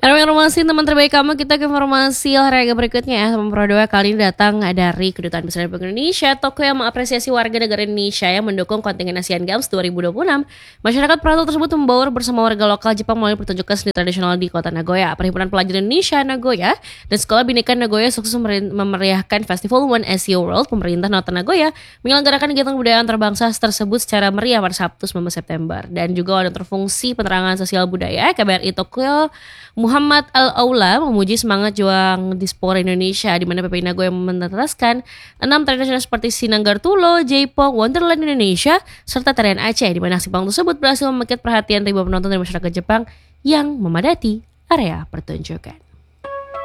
Informasi teman terbaik kamu, kita ke informasi olahraga berikutnya ya. Teman Pro 2 kali ini datang dari Kedutaan Besar Republik Indonesia. Tokyo yang mengapresiasi warga negara Indonesia yang mendukung kontingen Asian Games 2026. Masyarakat Prato tersebut membaur bersama warga lokal Jepang melalui pertunjukan seni tradisional di kota Nagoya. Perhimpunan Pelajar Indonesia Nagoya dan Sekolah Bineka Nagoya sukses memeriahkan Festival One Asia World. Pemerintah Nota Nagoya menyelenggarakan kegiatan budaya antarbangsa tersebut secara meriah pada Sabtu 19 September. Dan juga ada interfungsi penerangan sosial budaya KBRI Tokyo Muhammad Al-Aula memuji semangat juang diaspora Indonesia di mana PPI Nagoya menetaskan 6 tarian nasional seperti Sinanggar Tulo, J-Pop, Wonderland Indonesia, serta tarian Aceh di mana aksi panggung tersebut berhasil memakai perhatian ribuan penonton dari masyarakat Jepang yang memadati area pertunjukan.